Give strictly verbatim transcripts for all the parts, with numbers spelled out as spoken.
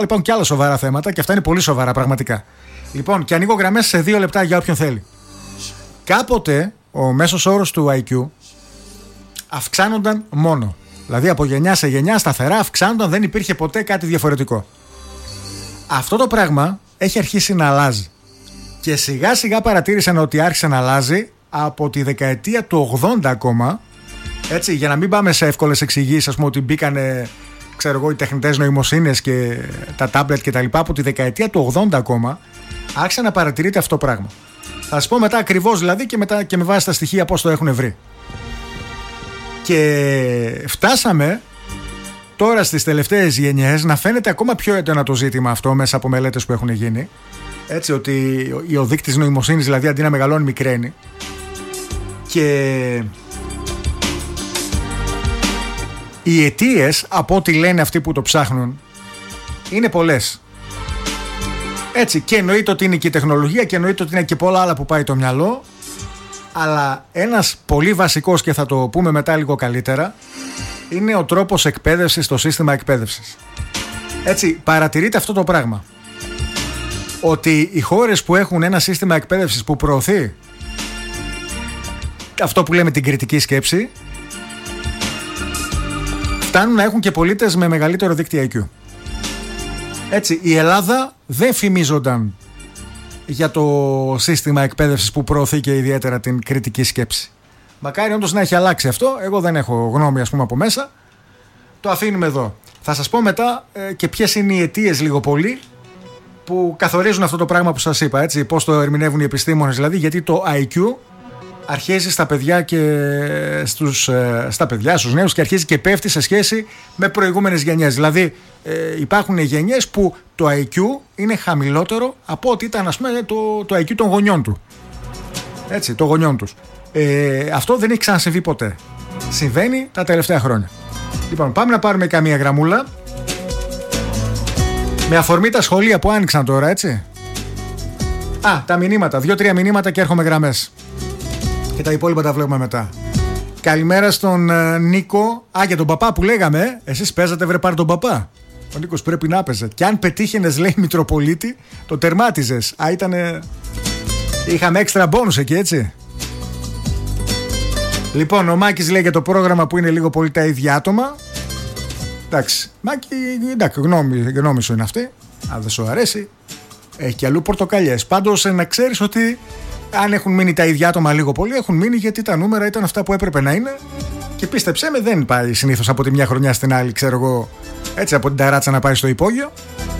Λοιπόν, και άλλα σοβαρά θέματα, και αυτά είναι πολύ σοβαρά πραγματικά. Λοιπόν, και ανοίγω γραμμές σε δύο λεπτά για όποιον θέλει. Κάποτε ο μέσος όρος του άι κιου αυξάνονταν μόνο. Δηλαδή από γενιά σε γενιά σταθερά αυξάνονταν, δεν υπήρχε ποτέ κάτι διαφορετικό. Αυτό το πράγμα έχει αρχίσει να αλλάζει. Και σιγά σιγά παρατήρησαν ότι άρχισε να αλλάζει από τη δεκαετία του ογδόντα ακόμα. Έτσι, για να μην πάμε σε εύκολες εξηγήσεις, ας πούμε, ότι μπήκανε, ξέρω εγώ, οι τεχνητές νοημοσύνες και τα τάμπλετ και τα λοιπά. Από τη δεκαετία του ογδόντα ακόμα άρχισε να παρατηρείται αυτό το πράγμα. Θα σας πω μετά ακριβώς δηλαδή και, μετά, και με βάση τα στοιχεία πώς το έχουν βρει. Και φτάσαμε τώρα στις τελευταίες γενιές να φαίνεται ακόμα πιο έντονα το ζήτημα αυτό μέσα από μελέτες που έχουν γίνει. Έτσι, ότι ο δείκτης νοημοσύνης δηλαδή αντί να μεγαλώνει μικραίνει. Και οι αιτίες, από ό,τι λένε αυτοί που το ψάχνουν, είναι πολλές. Έτσι, και εννοείται ότι είναι και η τεχνολογία και εννοείται ότι είναι και πολλά άλλα που πάει το μυαλό. Αλλά ένας πολύ βασικός, και θα το πούμε μετά λίγο καλύτερα, είναι ο τρόπος εκπαίδευσης, το σύστημα εκπαίδευσης. Έτσι, παρατηρείται αυτό το πράγμα. Ότι οι χώρες που έχουν ένα σύστημα εκπαίδευσης που προωθεί αυτό που λέμε την κριτική σκέψη, φτάνουν να έχουν και πολίτες με μεγαλύτερο δίκτυο άι κιου. Έτσι, η Ελλάδα δεν φημίζονταν για το σύστημα εκπαίδευσης που προωθεί και ιδιαίτερα την κριτική σκέψη. Μακάρι όντως να έχει αλλάξει αυτό. Εγώ δεν έχω γνώμη, ας πούμε, από μέσα. Το αφήνουμε εδώ. Θα σας πω μετά ε, και ποιες είναι οι αιτίες λίγο πολύ που καθορίζουν αυτό το πράγμα που σας είπα. Έτσι, πώς το ερμηνεύουν οι επιστήμονες δηλαδή, γιατί το άι κιου αρχίζει στα παιδιά και στους, ε, στα παιδιά, στους νέους, και αρχίζει και πέφτει σε σχέση με προηγούμενες γενιές. Δηλαδή ε, υπάρχουν γενιές που το άι κιου είναι χαμηλότερο από ό,τι ήταν, ας πούμε, το, το άι κιου των γονιών του. Έτσι, των γονιών τους. Ε, αυτό δεν έχει ξανασυμβεί ποτέ. Συμβαίνει τα τελευταία χρόνια. Λοιπόν, πάμε να πάρουμε καμία γραμμούλα. Με αφορμή τα σχολεία που άνοιξαν τώρα, έτσι. Α, τα μηνύματα. Δύο-τρία μηνύματα και έρχομαι γραμμές. Και τα υπόλοιπα τα βλέπουμε μετά. Καλημέρα στον uh, Νίκο. Α, για τον παπά που λέγαμε. Εσείς παίζατε, βρε, πάρ' τον παπά. Ο Νίκος πρέπει να παίζε. Και αν πετύχαινες, λέει, Μητροπολίτη, το τερμάτιζες. Α, ήτανε... Είχαμε έξτρα μπόνους εκεί, έτσι. Λοιπόν, ο Μάκης λέει για το πρόγραμμα που είναι λίγο πολύ τα ίδια άτομα. Εντάξει, Μάκη, εντάξει, γνώμη, γνώμη σου είναι αυτή. Αν δεν σου αρέσει, έχει και αλλού πορτοκαλιές. Πάντως, να ξέρεις ότι αν έχουν μείνει τα ίδια άτομα λίγο πολύ, έχουν μείνει γιατί τα νούμερα ήταν αυτά που έπρεπε να είναι. Και πίστεψέ με, δεν πάει συνήθως από τη μια χρονιά στην άλλη, ξέρω εγώ, έτσι, από την ταράτσα να πάει στο υπόγειο.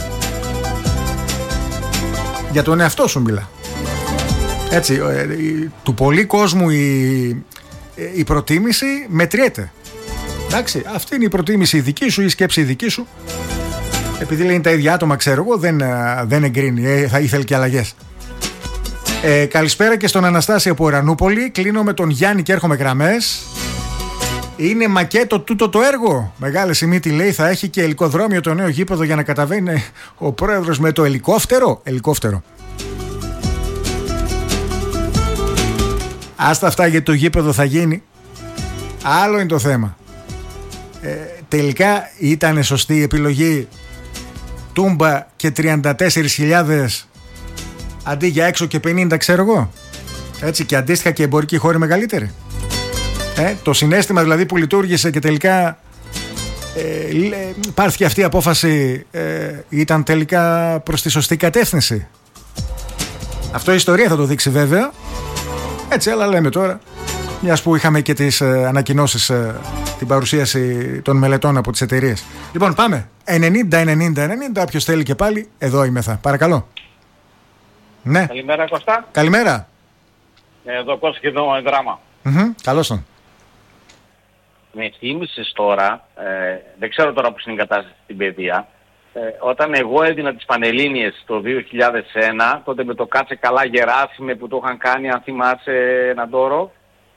Για τον εαυτό σου μιλά. Έτσι, ε, του πολλή κόσμου η, η προτίμηση μετριέται. Εντάξει, αυτή είναι η προτίμηση η δική σου, η σκέψη η δική σου. Επειδή λένε τα ίδια άτομα, ξέρω εγώ, δεν, δεν εγκρίνει, ε, θα ήθελε και αλλαγές. Ε, καλησπέρα και στον Αναστάση από Ουρανούπολη. Κλείνω με τον Γιάννη και έρχομαι γραμμές. Είναι μακέτο τούτο το έργο. Μεγάλη σημείτη, λέει, θα έχει και ελικοδρόμιο το νέο γήπεδο για να καταβαίνει ο πρόεδρος με το ελικόφτερο. Ελικόφτερο. Άστα αυτά, γιατί το γήπεδο θα γίνει. Άλλο είναι το θέμα. Ε, τελικά ήταν σωστή η επιλογή Τούμπα και τριάντα τέσσερις χιλιάδες αντί για έξω και πενήντα, ξέρω εγώ. Έτσι, και αντίστοιχα και εμπορικοί χώροι μεγαλύτεροι. Ε, το συναίσθημα δηλαδή που λειτουργήσε και τελικά ε, πάρθηκε αυτή η απόφαση, ε, ήταν τελικά προς τη σωστή κατεύθυνση. Αυτό η ιστορία θα το δείξει βέβαια. Έτσι, αλλά λέμε τώρα, μιας που είχαμε και τις ε, ανακοινώσεις, ε, την παρουσίαση των μελετών από τις εταιρείες. Λοιπόν, πάμε. ενενήντα ενενήντα ενενήντα, όποιος θέλει και πάλι, εδώ είμαι θα. Παρακαλώ. Ναι. Καλημέρα, Κωστά. Καλημέρα. Εδώ Κώστα και εδώ με δράμα. Mm-hmm. Καλώς τον. Με θύμισες τώρα, ε, δεν ξέρω τώρα πώς είναι η κατάσταση στην παιδεία, ε, όταν εγώ έδινα τις Πανελλήνιες το δύο χιλιάδες ένα, τότε με το Κάτσε Καλά Γεράσιμε που το είχαν κάνει, αν θυμάσαι, Ναντόρο.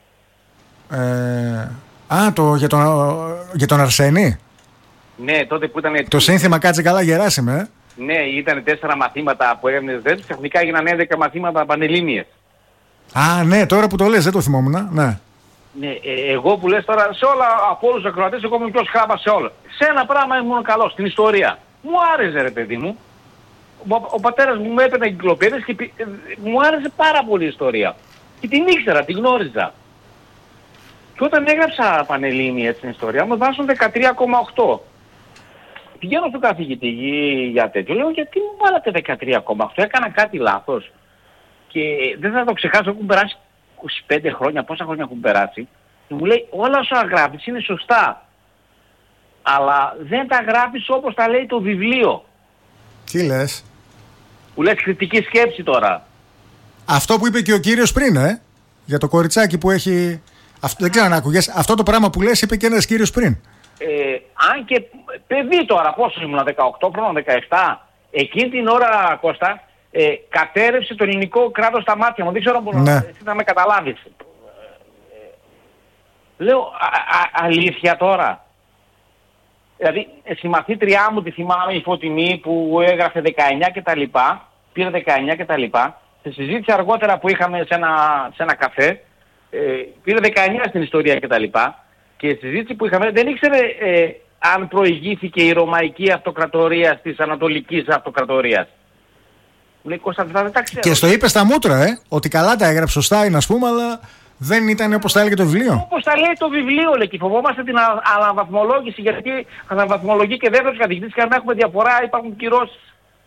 Ε, α, το, για, τον, για τον Αρσένη. Ναι, τότε που ήταν... Το σύνθημα Κάτσε Καλά Γεράσιμε, ε. Ναι, ήταν τέσσερα μαθήματα που έγραφες δεν, ξαφνικά έγιναν έντεκα μαθήματα Πανελλήνιες. Α, ναι, τώρα που το λες, δεν το θυμόμουν, ναι. Ναι, ε, εγώ που λες τώρα, σε όλα από όλους τους ακροατές, εγώ είμαι πιο χάμπα σε όλα. Σε ένα πράγμα ήμουν καλός, στην ιστορία. Μου άρεσε ρε παιδί μου. Ο, ο πατέρας μου με έπαιρνε εγκυκλοπαίδειες και ε, μου άρεσε πάρα πολύ η ιστορία. Και την ήξερα, την γνώριζα. Και όταν έγραψα πανελλήνιες την ιστορία μου βάζουν δεκατρία κόμμα οκτώ. Πηγαίνω στον καθηγητή για τέτοιο, λέω γιατί μου βάλατε δεκατρία κόμμα οκτώ, έκανα κάτι λάθος. Και δεν θα το ξεχάσω, έχουν περάσει είκοσι πέντε χρόνια, πόσα χρόνια έχουν περάσει. Και μου λέει όλα όσα γράφεις είναι σωστά. Αλλά δεν τα γράφεις όπως τα λέει το βιβλίο. Τι λες? Που λες κριτική σκέψη τώρα. Αυτό που είπε και ο κύριος πριν, ε, για το κοριτσάκι που έχει... Αυτό, δεν ξέρω αν άκουγες. Αυτό το πράγμα που λες είπε και ένας κύριος πριν. Ε, αν και παιδί τώρα, πόσο ήμουν, δεκαοκτώ χρόνια, δεκαεπτά, εκείνη την ώρα, Κώστα, ε, κατέρευσε το ελληνικό κράτος στα μάτια μου. Δεν ξέρω αν ναι. εσύ θα με καταλάβεις. Ε, λέω, α, α, αλήθεια τώρα. Δηλαδή, στη μαθήτριά μου τη θυμάμαι η Φωτεινή που έγραφε δεκαεννιά και τα λοιπά, πήρε δεκαεννιά και τα λοιπά. Σε συζήτηση αργότερα που είχαμε σε ένα, σε ένα καφέ, ε, πήρε δεκαεννιά στην ιστορία και τα λοιπά. Και η συζήτηση που είχαμε δεν ήξερε ε, αν προηγήθηκε η Ρωμαϊκή Αυτοκρατορία της Ανατολικής Αυτοκρατορίας. Μου λέει Κώστα, δεν τα ξέρω. Και στο είπε στα μούτρα, ε, ότι καλά τα έγραψε σωστά είναι, ας πούμε, αλλά δεν ήταν όπως τα έλεγε το βιβλίο. Όπως τα λέει το βιβλίο, λέει, και φοβόμαστε την α, αναβαθμολόγηση, γιατί αναβαθμολογεί και δεύτερος καθηγητής και αν έχουμε διαφορά υπάρχουν κυρώσεις.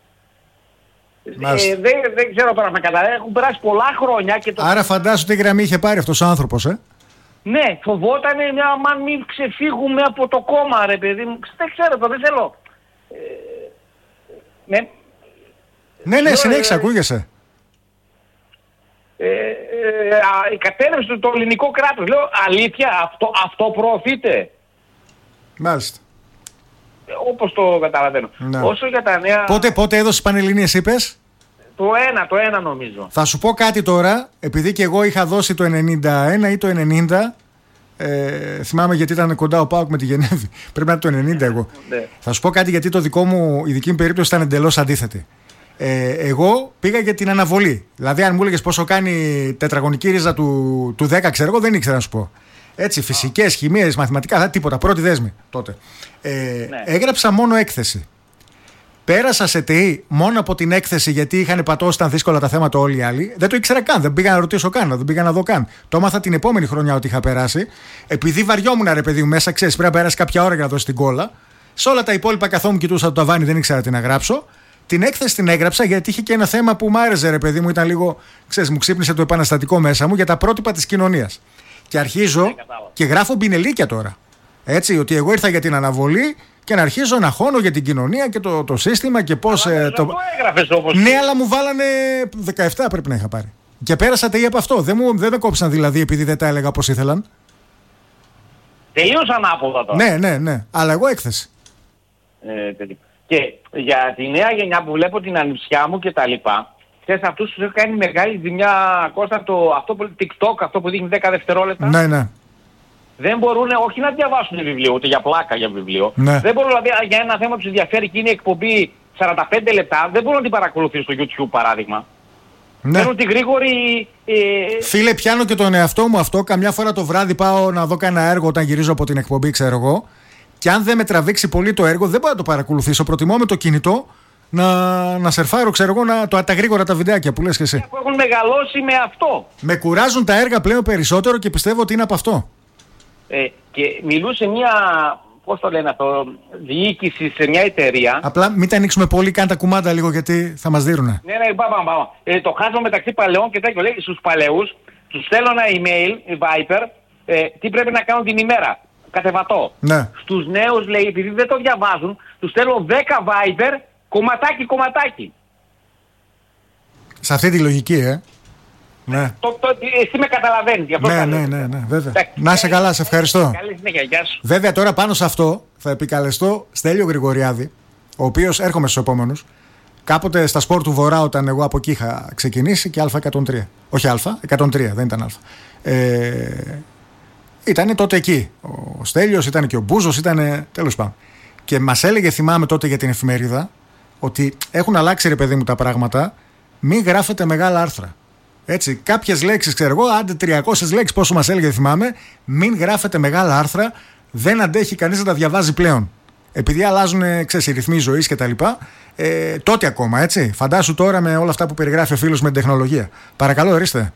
Ε, δεν, δεν ξέρω τώρα να καταλάβω. Έχουν περάσει πολλά χρόνια και το... Άρα φαντάσου τι γραμμή είχε πάρει αυτός ο άνθρωπος, ε. Ναι, φοβότανε να μην ξεφύγουμε από το κόμμα, ρε παιδί μου. Δεν ξέρω το, δεν θέλω. Ε, ναι, ναι, ναι, συνέχισε, ακούγεσαι. Ε, ε, η κατέρευση του το ελληνικό κράτος. Λέω, αλήθεια, αυτό, αυτό προωθείται. Μάλιστα. Όπως το καταλαβαίνω. Ναι. Όσο για τα νέα... Πότε, πότε έδωσες Πανελληνίες είπες? Το ένα, το ένα νομίζω. Θα σου πω κάτι τώρα, επειδή και εγώ είχα δώσει το ενενήντα ένα ή το ενενήντα, ε, θυμάμαι γιατί ήταν κοντά ο ΠΑΟΚ με τη Γενέβη. Πρέπει να είναι το ενενήντα εγώ. Ναι. Θα σου πω κάτι γιατί το δικό μου, η δική μου περίπτωση ήταν εντελώς αντίθετη. Ε, εγώ πήγα για την αναβολή. Δηλαδή, αν μου έλεγες πόσο κάνει η τετραγωνική ρίζα του, του δέκα, ξέρω εγώ, δεν ήξερα να σου πω. Έτσι, φυσικές, χημίες, μαθηματικά, τίποτα. Πρώτη δέσμη τότε. Ε, ναι. Έγραψα μόνο έκθεση. Πέρασα σε ΤΕΗ μόνο από την έκθεση γιατί είχαν πατώσει, ήταν δύσκολα τα θέματα όλοι οι άλλοι. Δεν το ήξερα καν, δεν πήγα να ρωτήσω καν, δεν πήγα να δω καν. Το έμαθα την επόμενη χρονιά ότι είχα περάσει. Επειδή βαριόμουν, ρε παιδί μου, μέσα, ξέρεις, πρέπει να περάσει κάποια ώρα για να δώσει την κόλλα. Σε όλα τα υπόλοιπα καθόμουν, κοιτούσα το ταβάνι, δεν ήξερα τι να γράψω. Την έκθεση την έγραψα γιατί είχε και ένα θέμα που μ' άρεσε, ρε παιδί μου, ήταν λίγο, ξέρεις, μου ξύπνησε το επαναστατικό μέσα μου για τα πρότυπα της κοινωνίας. Και αρχίζω ναι, και γράφω μπινελίκια τώρα. Έτσι, ότι εγώ ήρθα για την αναβολή και να αρχίζω να χώνω για την κοινωνία και το, το σύστημα και πώς. Ε, το... το έγραφες όπως. Ναι, αλλά μου βάλανε δεκαεπτά πρέπει να είχα πάρει. Και πέρασα ΤΕΗ από αυτό. Δεν, μου, δεν με κόψαν δηλαδή επειδή δεν τα έλεγα όπως ήθελαν. Τελείως ανάποδα τώρα. Ναι, ναι, ναι. Αλλά εγώ έκθεση. Ε, και για τη νέα γενιά που βλέπω την ανιψιά μου και τα λοιπά, ξέρεις, αυτούς τους έχω κάνει μεγάλη ζημιά, Κώστα, το, αυτό που TikTok, αυτό που δείχνει δέκα δευτερόλεπτα. Ναι, ναι. Δεν μπορούν όχι να διαβάσουν βιβλίο, ούτε για πλάκα για βιβλίο. Ναι. Δεν μπορούν δηλαδή για ένα θέμα που τους ενδιαφέρει και είναι εκπομπή σαράντα πέντε λεπτά, δεν μπορούν να την παρακολουθήσουν στο YouTube παράδειγμα. Ναι. Θέλουν τη γρήγορη... Ε... Φίλε, πιάνω και τον εαυτό μου αυτό. Καμιά φορά το βράδυ πάω να δω κανένα έργο όταν γυρίζω από την εκπομπή, ξέρω εγώ. Και αν δεν με τραβήξει πολύ το έργο, δεν μπορώ να το παρακολουθήσω. Προτιμώ με το κινητό να, να σερφάρω, ξέρω εγώ, να, το, τα γρήγορα τα βιντεάκια που λες και εσύ. Που έχουν μεγαλώσει με αυτό. Με κουράζουν τα έργα πλέον περισσότερο και πιστεύω ότι είναι από αυτό. Ε, και μιλούσε μια, πώς το λένε αυτό, διοίκηση σε μια εταιρεία. Απλά μην τα ανοίξουμε πολύ, κάνε τα κουμάντα λίγο γιατί θα μας δίνουνε. Ναι, ναι, πάμε, πάμε. Ε, το χάσμα μεταξύ παλαιών και τέτοιο. Λέει στους παλαιούς, τους στέλνω ένα email, Viper, ε, τι πρέπει να κάνουν την ημέρα. Κατεβατώ. Ναι. Στους νέους, λέει, επειδή δεν το διαβάζουν, τους στέλνω δέκα Viper, κομματάκι, κομματάκι. Σε αυτή τη λογική, ε. Ναι. Το, το, εσύ με καταλαβαίνεις. Ναι, ναι, ναι, ναι, ναι, βέβαια. Τάκη, να είσαι καλά, σε ευχαριστώ. Καλή συνέχεια, γεια σου. Βέβαια, τώρα πάνω σε αυτό θα επικαλεστώ Στέλιο Γρηγοριάδη, ο οποίος, έρχομαι στους επόμενους, κάποτε στα σπορ του Βορρά, όταν εγώ από εκεί είχα ξεκινήσει, και Α εκατόν τρία. Όχι Α, εκατόν τρία, δεν ήταν Α. Ε, ήταν τότε εκεί. Ο Στέλιος, ήταν και ο Μπούζος, ήταν τέλος πάντων. Και μας έλεγε, θυμάμαι τότε για την εφημερίδα, ότι έχουν αλλάξει, ρε παιδί μου, τα πράγματα, μην γράφετε μεγάλα άρθρα. Έτσι, κάποιες λέξεις, ξέρω εγώ, άντε τριακόσιες λέξεις, πόσο μας έλεγε, θυμάμαι, μην γράφετε μεγάλα άρθρα, δεν αντέχει κανείς να τα διαβάζει πλέον. επειδή αλλάζουν, ξέρεις, οι ρυθμοί ζωής κτλ. Ε, τότε ακόμα, έτσι. Φαντάσου τώρα με όλα αυτά που περιγράφει ο φίλος με την τεχνολογία. Παρακαλώ, ορίστε.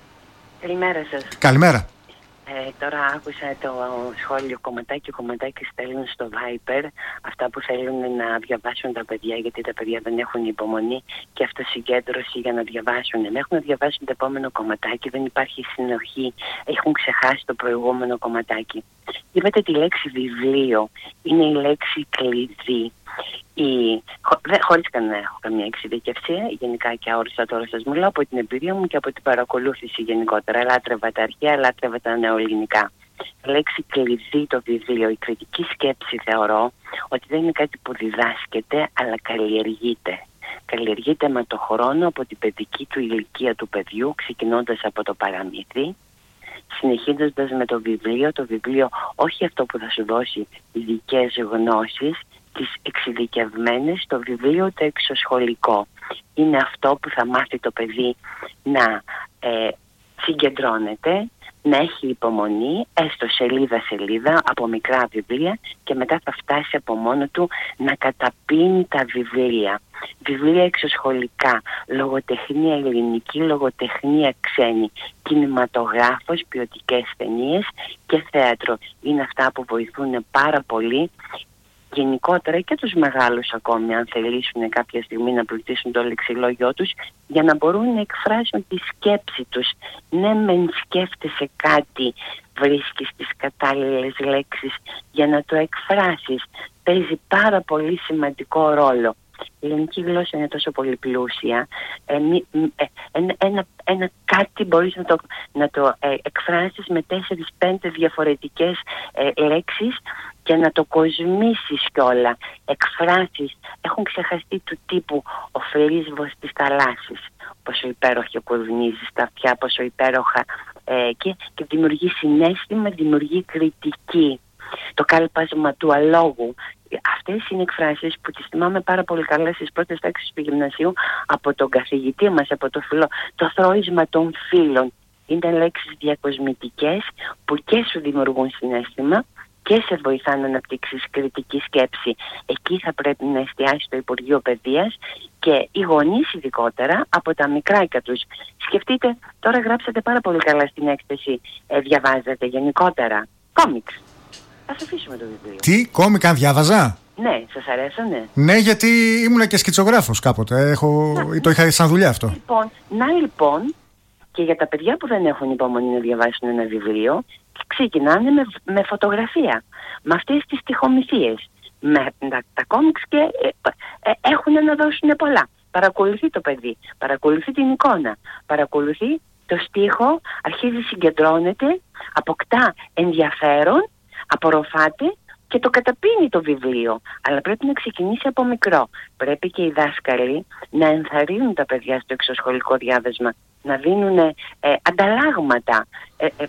Καλημέρα σας. Καλημέρα. Ε, τώρα άκουσα το σχόλιο κομματάκι, κομματάκι στέλνουν στο Viper αυτά που θέλουν να διαβάσουν τα παιδιά, γιατί τα παιδιά δεν έχουν υπομονή και αυτοσυγκέντρωση για να διαβάσουν. Έχουν να διαβάσουν το επόμενο κομματάκι, δεν υπάρχει συνοχή, έχουν ξεχάσει το προηγούμενο κομματάκι. Είπατε τη λέξη βιβλίο, είναι η λέξη κλειδί. Η... Χω... Χωρίς καν να έχω καμία εξειδικευσία, γενικά και αόριστα τώρα σας μιλάω από την εμπειρία μου και από την παρακολούθηση γενικότερα. Λάτρευα τα αρχαία, λάτρευα τα νεοελληνικά. Λέξη κλειδί το βιβλίο. Η κριτική σκέψη θεωρώ ότι δεν είναι κάτι που διδάσκεται, αλλά καλλιεργείται. Καλλιεργείται με το χρόνο από την παιδική του ηλικία του παιδιού, ξεκινώντας από το παραμύθι, συνεχίζοντας με το βιβλίο. Το βιβλίο όχι αυτό που θα σου δώσει ειδικές γνώσεις, τις εξειδικευμένες, το βιβλίο το εξωσχολικό. Είναι αυτό που θα μάθει το παιδί να ε, συγκεντρώνεται, να έχει υπομονή, έστω σελίδα-σελίδα από μικρά βιβλία, και μετά θα φτάσει από μόνο του να καταπίνει τα βιβλία. Βιβλία εξωσχολικά, λογοτεχνία ελληνική, λογοτεχνία ξένη, κινηματογράφος, ποιοτικές ταινίες και θέατρο. Είναι αυτά που βοηθούν πάρα πολύ γενικότερα και τους μεγάλους ακόμη, αν θελήσουν κάποια στιγμή να πλουτίσουν το λεξιλόγιο τους, για να μπορούν να εκφράσουν τη σκέψη τους. Ναι, μεν σκέφτεσαι κάτι, βρίσκεις τις κατάλληλες λέξεις για να το εκφράσεις. Παίζει πάρα πολύ σημαντικό ρόλο. Η ελληνική γλώσσα είναι τόσο πολύ πλούσια. Ε, ε, ένα, ένα, ένα κάτι μπορείς να το, να το ε, εκφράσεις με τέσσερις πέντε διαφορετικές ε, λέξεις και να το κοσμήσεις κιόλα. Εκφράσεις έχουν ξεχαστεί του τύπου ο φρύσβος της θαλάσσης. Πόσο υπέροχη κουρνίζει στα αυτιά, πόσο υπέροχα ε, και, και δημιουργεί συναίσθημα, δημιουργεί κριτική. Το κάλπασμα του αλόγου. Αυτές είναι εκφράσεις που τις θυμάμαι πάρα πολύ καλά στις πρώτες τάξεις του γυμνασίου από τον καθηγητή μας, από το φιλό. Το θρώισμα των φύλων. Είναι λέξεις διακοσμητικές που και σου δημιουργούν συναίσθημα και σε βοηθάνε να αναπτύξεις κριτική σκέψη. Εκεί θα πρέπει να εστιάσει το Υπουργείο Παιδείας και οι γονείς ειδικότερα από τα μικράκια τους. Σκεφτείτε, τώρα γράψατε πάρα πολύ καλά στην έκθεση, ε, διαβάζετε γενικότερα κόμιξ. Ας αφήσουμε το βιβλίο. Τι, κόμικ αν διάβαζα? Ναι, σας αρέσανε? Ναι, γιατί ήμουνα και σκητσογράφος κάποτε. Έχω... Να, το είχα σαν δουλειά αυτό. Λοιπόν, να λοιπόν, και για τα παιδιά που δεν έχουν υπομονή να διαβάσουν ένα βιβλίο, ξεκινάνε με, με φωτογραφία. Με αυτές τις τοιχομηθείες. Με τα, τα κόμιξ και ε, ε, έχουν να δώσουν πολλά. Παρακολουθεί το παιδί, παρακολουθεί την εικόνα, παρακολουθεί το στίχο, αρχίζει, συγκεντρώνεται, αποκτά ενδιαφέρον, απορροφάται και το καταπίνει το βιβλίο. Αλλά πρέπει να ξεκινήσει από μικρό. Πρέπει και οι δάσκαλοι να ενθαρρύνουν τα παιδιά στο εξωσχολικό διάβασμα, να δίνουν ε, ανταλλάγματα. Ε, ε,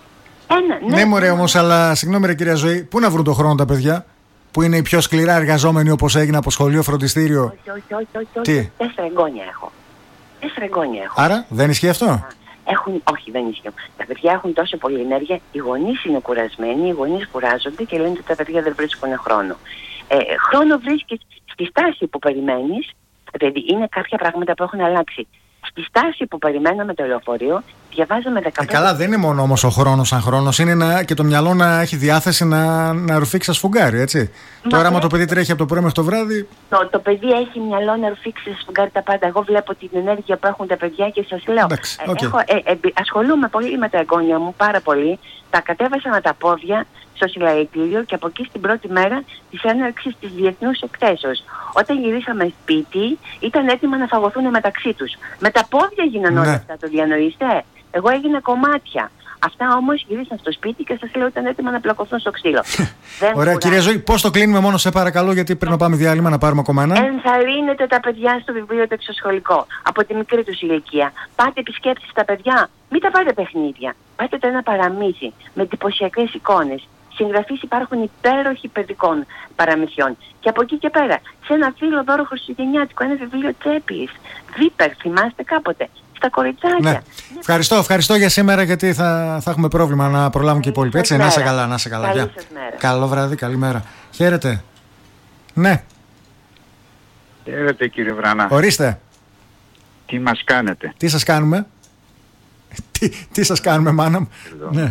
ένα, ναι, ναι μωρέ όμως, αλλά συγγνώμη ρε κυρία Ζωή, πού να βρουν το χρόνο τα παιδιά που είναι οι πιο σκληρά εργαζόμενοι, όπως έγινε από σχολείο, φροντιστήριο? Όχι, όχι, όχι, όχι, όχι. Τι? Τέσσερα εγγόνια έχω. Τέσσερα εγγόνια έχω. Άρα δεν ισχύει αυτό? Έχουν, όχι, δεν ισχύει. Τα παιδιά έχουν τόσο πολύ ενέργεια. Οι γονείς είναι κουρασμένοι, οι γονείς κουράζονται και λένε ότι τα παιδιά δεν βρίσκουν χρόνο. Ε, χρόνο βρίσκεις στη στάση που περιμένεις, δηλαδή είναι κάποια πράγματα που έχουν αλλάξει. Στη στάση που περιμέναμε το λεωφορείο, διαβάζαμε δεκαπέντε... Ε, καλά, δεν είναι μόνο όμως ο χρόνος σαν χρόνος, είναι να, και το μυαλό να έχει διάθεση να, να ρουφήξει σαν σφουγγάρι, έτσι. Μα τώρα, άμα το παιδί τρέχει από το πρωί μέχρι το βράδυ. Το, το παιδί έχει μυαλό να ρουφήξει σαν σφουγγάρι τα πάντα. Εγώ βλέπω την ενέργεια που έχουν τα παιδιά και σας λέω. Εντάξει, okay. Έχω, ε, ε, ασχολούμαι πολύ με τα εγγόνια μου, πάρα πολύ. Τα κατέβασα με τα πόδια στο συλλαλητήριο και από εκεί στην πρώτη μέρα της έναρξης της διεθνούς εκθέσεως. Όταν γυρίσαμε σπίτι, ήταν έτοιμα να φαγωθούν μεταξύ τους. Με τα πόδια γίνανε όλα αυτά, το διανοείστε? Εγώ έγινα κομμάτια. Αυτά όμως γυρίσαν στο σπίτι και σας λέω ήταν έτοιμα να πλακωθούν στο ξύλο. Ωραία, κυρία Ζωή, πώς το κλείνουμε μόνο, σε παρακαλώ, γιατί πρέπει να πάμε διάλειμμα να πάρουμε ακόμα ένα. Ενθαρρύνετε τα παιδιά στο βιβλίο το εξωσχολικό από τη μικρή τους ηλικία. Πάτε επισκέψεις στα παιδιά, μην τα πάτε παιχνίδια. Πάτε το ένα παραμύθι με εντυπωσιακές εικόνες. Συγγραφείς υπάρχουν υπέροχοι παιδικών παραμυθιών. Και από εκεί και πέρα, σε ένα φίλο δώρο χριστουγεννιάτικο, ένα βιβλίο τσέπης. Βίπερ, θυμάστε κάποτε? Στα κοριτσάκια. Ναι. Ευχαριστώ, ευχαριστώ για σήμερα, γιατί θα, θα έχουμε πρόβλημα να προλάβουν και οι υπόλοιποι. Έτσι, να σε καλά, να σε καλά. Καλή σας μέρα. Καλό βράδυ, καλημέρα. Χαίρετε. Ναι. Χαίρετε κύριε Βρανά. Ορίστε. Τι μας κάνετε? Τι σας κάνουμε? τι, τι σας κάνουμε μάνα μου? Ναι.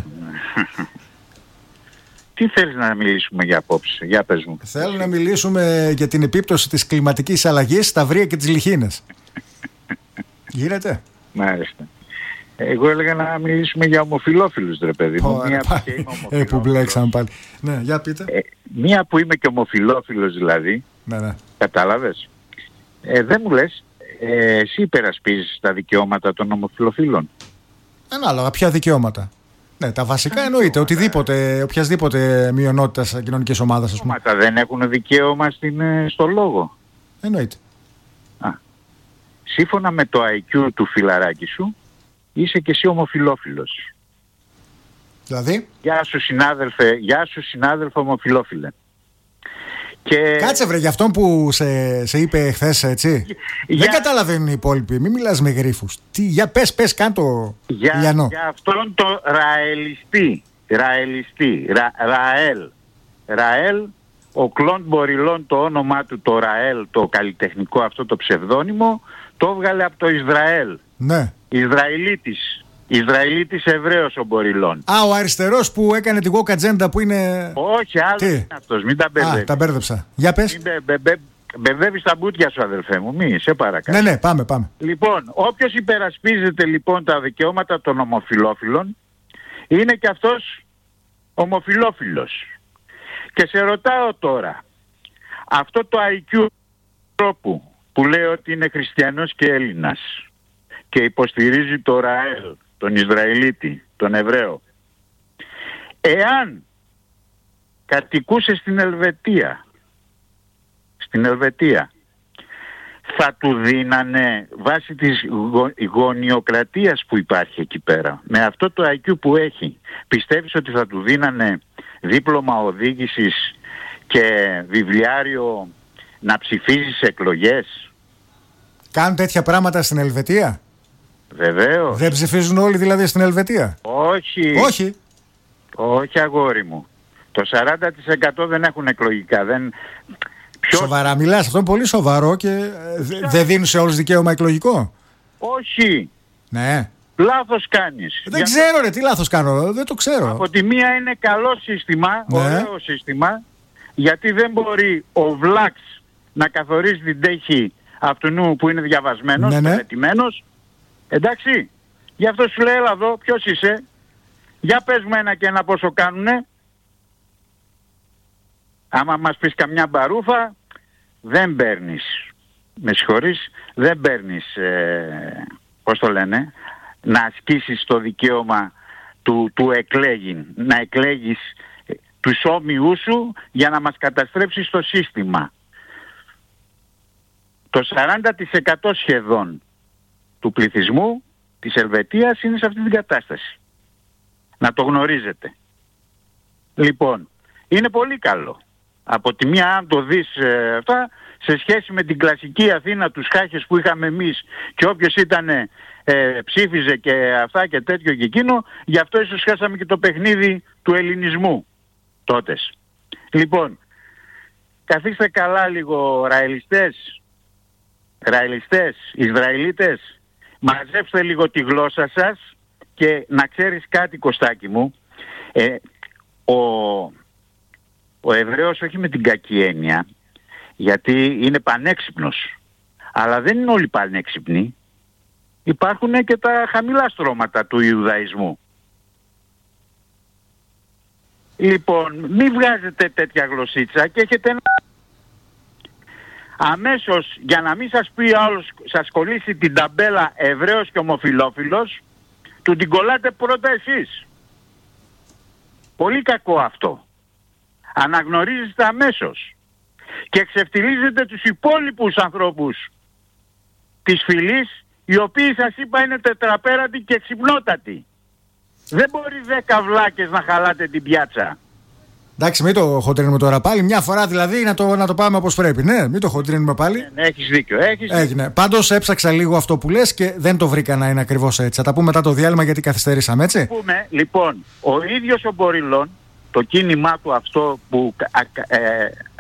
Τι θέλεις να μιλήσουμε για απόψε? Για πες μου. Θέλω να μιλήσουμε για την επίπτωση της κλιματικής αλλαγής στα βρύα και τις λιχίνες. Γίνεται? Μάλιστα. Εγώ έλεγα να μιλήσουμε για ομοφυλόφιλους, ρε παιδί μου. Ωραία, μία που και είμαι ομοφυλόφιλος. Ε, που μπλέξαμε πάλι. Ναι, για πείτε. Ε, μία που είμαι και ομοφυλόφιλος δηλαδή, Ναι, ναι. κατάλαβες. Ε, δεν μου λες, ε, εσύ υπερασπίζεις τα δικαιώματα των ομοφυλοφίλων? Ανάλογα, ποια δικαιώματα. Ναι, τα βασικά εννοείται. Οτιδήποτε, οποιασδήποτε μειονότητας κοινωνικής ομάδας, ας πούμε. Δικαιώματα δεν έχουν δικαίωμα στην, στο λόγο. Εννοείται. Α. Σύμφωνα με το άι κιου του φιλαράκι σου, είσαι και εσύ ομοφυλόφιλος. Δηλαδή. Γεια σου συνάδελφε, γεια σου συνάδελφο ομοφυλόφιλε. Και... Κάτσε βρε, για αυτόν που σε, σε είπε χθες, έτσι. Για... Δεν καταλαβαίνουν οι υπόλοιποι. Μην μιλάς με γρίφους. Τι, για πες, πες, κάν το για, Λιανό. Για αυτόν το ραελιστή, ραελιστή, ρα, ραέλ. Ραέλ, ο Κλοντ Μποριλόν, το όνομά του το Ραέλ, το καλλιτεχνικό αυτό το ψευδόνυμο, το έβγαλε από το Ισραήλ. Ναι. Ισραηλίτης. Ισραηλίτης Εβραίος ο Μποριλόν. Α, ο αριστερός που έκανε τη woke agenda που είναι... Όχι, άλλος είναι αυτός, μην τα μπερδεύεις. Α, τα μπέρδεψα. Για πες. Μην μπε, μπε, μπε, μπερδεύεις τα μπούτια σου αδελφέ μου, μη, σε παρακαλώ. Ναι, ναι, πάμε, πάμε. Λοιπόν, όποιος υπερασπίζεται λοιπόν τα δικαιώματα των ομοφυλόφιλων, είναι και αυτός ομοφυλόφιλος. Και σε ρωτάω τώρα, αυτό το άι κιου τρόπου που λέει ότι είναι χριστιανός και Έλληνας και υποστηρίζει το Ραέλ, τον Ισραηλίτη, τον Εβραίο, εάν κατοικούσε στην Ελβετία, στην Ελβετία, θα του δίνανε βάσει της γο, γονιοκρατίας που υπάρχει εκεί πέρα, με αυτό το άι κιου που έχει, πιστεύεις ότι θα του δίνανε δίπλωμα οδήγησης και βιβλιάριο να ψηφίζει σε εκλογές? Κάνουν τέτοια πράγματα στην Ελβετία? Βεβαίως. Δεν ψηφίζουν όλοι δηλαδή στην Ελβετία? Όχι. Όχι. Όχι αγόρι μου. Το σαράντα τοις εκατό δεν έχουν εκλογικά. Δεν... Ποιος... Σοβαρά μιλάς? Αυτό είναι πολύ σοβαρό και δεν δε δίνουν σε όλους δικαίωμα εκλογικό? Όχι. Ναι. Λάθος κάνεις. Δεν Για... ξέρω ρε, τι λάθος κάνω, δεν το ξέρω. Από τη μία είναι καλό σύστημα, ναι. ωραίο σύστημα, γιατί δεν μπορεί ο Βλάξ να καθορίζει την τέχη αυτού που είναι διαβασμένος, ναι, ναι. μελετημένος. Εντάξει, γι' αυτό σου λέει, έλα εδώ, ποιος είσαι, για πες μου ένα και ένα πόσο κάνουνε. Άμα μας πεις καμιά μπαρούφα, δεν παίρνεις, με συγχωρείς, δεν παίρνεις, ε, πώς το λένε, να ασκήσεις το δικαίωμα του, του εκλέγην, να εκλέγεις τους όμοιούς σου για να μας καταστρέψεις το σύστημα. Το σαράντα τοις εκατό σχεδόν του πληθυσμού της Ελβετίας είναι σε αυτή την κατάσταση. Να το γνωρίζετε. Λοιπόν, είναι πολύ καλό. Από τη μία, αν το δεις ε, αυτά, σε σχέση με την κλασική Αθήνα, τους χάχες που είχαμε εμείς και όποιος ήταν ε, ψήφιζε και αυτά και τέτοιο και εκείνο, γι' αυτό ίσως χάσαμε και το παιχνίδι του ελληνισμού τότες. Λοιπόν, καθίστε καλά λίγο ραελιστές, ραελιστές, Ισραηλίτες, μαζέψτε λίγο τη γλώσσα σας και να ξέρεις κάτι, Κωστάκη μου, ε, ο, ο Εβραίος όχι με την κακή έννοια, γιατί είναι πανέξυπνος, αλλά δεν είναι όλοι πανέξυπνοι, υπάρχουν και τα χαμηλά στρώματα του Ιουδαϊσμού. Λοιπόν, μην βγάζετε τέτοια γλωσσίτσα και έχετε ένα... Αμέσως, για να μην σας πει άλλος, σας κολλήσει την ταμπέλα Εβραίος και ομοφυλόφιλος, του την κολλάτε πρώτα εσείς. Πολύ κακό αυτό. Αναγνωρίζετε αμέσως και εξευτιλίζετε τους υπόλοιπους ανθρώπους της φυλής, οι οποίοι σας είπα είναι τετραπέρατοι και ξυπνότατοι. Δεν μπορεί δέκα βλάκες να χαλάτε την πιάτσα. Εντάξει, μην το χοντρίνουμε τώρα πάλι. Μια φορά δηλαδή να το, να το πάμε όπως πρέπει. Ναι, μην το χοντρίνουμε πάλι. Ναι, ναι, έχεις δίκιο. Έχεις Έγινε. Πάντως έψαξα λίγο αυτό που λες και δεν το βρήκα να είναι ακριβώς έτσι. Θα τα πούμε μετά το διάλειμμα γιατί καθυστερήσαμε, έτσι. Πούμε, λοιπόν, ο ίδιος ο Μποριλόν, το κίνημά του αυτό που ε,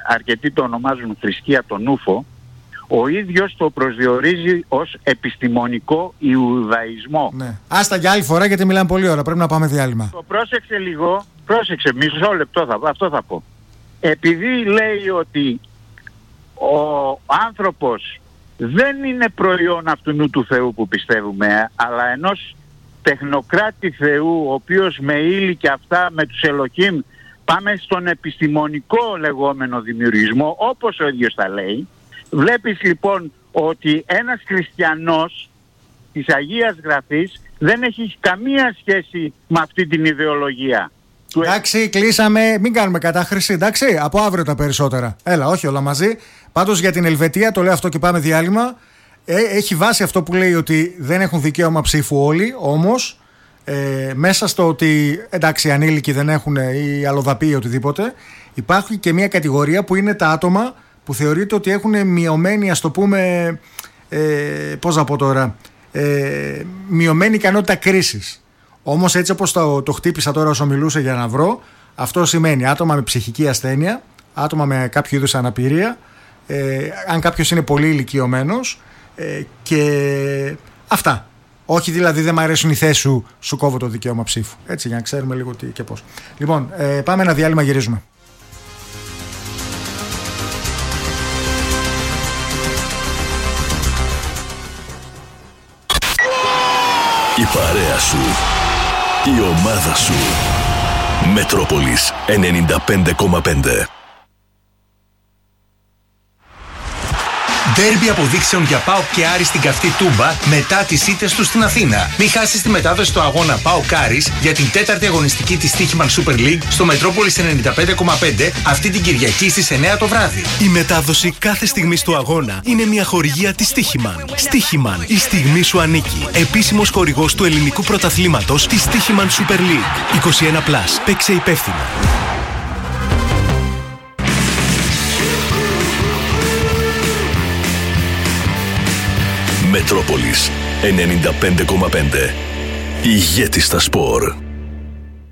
αρκετοί το ονομάζουν θρησκεία τον Ούφο, ο ίδιος το προσδιορίζει ως επιστημονικό Ιουδαϊσμό. Ναι. Άστα για άλλη φορά γιατί μιλάμε πολύ ώρα, πρέπει να πάμε διάλειμμα. Το πρόσεξε λίγο, πρόσεξε, μισό λεπτό θα, αυτό θα πω. Επειδή λέει ότι ο άνθρωπος δεν είναι προϊόν αυτού του Θεού που πιστεύουμε, αλλά ενός τεχνοκράτη Θεού, ο οποίος με ύλη και αυτά, με τους Ελοχήμ, πάμε στον επιστημονικό λεγόμενο δημιουργισμό, όπως ο ίδιος τα λέει. Βλέπεις λοιπόν ότι ένας χριστιανός της Αγίας Γραφής δεν έχει καμία σχέση με αυτή την ιδεολογία. Εντάξει, κλείσαμε, μην κάνουμε κατάχρηση, εντάξει, από αύριο τα περισσότερα. Έλα, όχι όλα μαζί. Πάντως για την Ελβετία, το λέω αυτό και πάμε διάλειμμα. Ε, έχει βάση αυτό που λέει ότι δεν έχουν δικαίωμα ψήφου όλοι, όμως ε, μέσα στο ότι εντάξει, ανήλικοι δεν έχουν ή αλλοδαποί ή οτιδήποτε, υπάρχει και μια κατηγορία που είναι τα άτομα που θεωρείται ότι έχουν μειωμένη, ας το πούμε, ε, πώς να πω τώρα, ε, μειωμένη ικανότητα κρίσης. Όμως έτσι όπως το, το χτύπησα τώρα όσο μιλούσε για να βρω, αυτό σημαίνει άτομα με ψυχική ασθένεια, άτομα με κάποιο είδους αναπηρία, ε, αν κάποιος είναι πολύ ηλικιωμένος ε, και αυτά. Όχι δηλαδή δεν μ' αρέσουν οι θέσεις σου, σου κόβω το δικαίωμα ψήφου. Έτσι για να ξέρουμε λίγο τι και πώς. Λοιπόν, ε, πάμε ένα διάλειμμα, γυρίζουμε. Η παρέα σου, η ομάδα σου. Μετρόπολης ενενήντα πέντε κόμμα πέντε. Ντέρμπι αποδείξεων για ΠΑΟΚ και Άρη στην καυτή Τούμπα μετά τις ήττες του στην Αθήνα. Μην χάσεις τη μετάδοση του αγώνα ΠΑΟΚ Άρης για την τέταρτη αγωνιστική της Στίχημαν Super League στο Μετρόπολης ενενήντα πέντε κόμμα πέντε αυτή την Κυριακή στις εννιά το βράδυ. Η μετάδοση κάθε στιγμής του αγώνα είναι μια χορηγία της Στίχημαν. Στίχημαν, η στιγμή σου ανήκει. Επίσημος χορηγός του ελληνικού πρωταθλήματος της Στίχημαν Super League. είκοσι ένα συν, παίξε υπεύθυνα. Μετρόπολης ενενήντα πέντε κόμμα πέντε. Ηγέτη στα σπορ.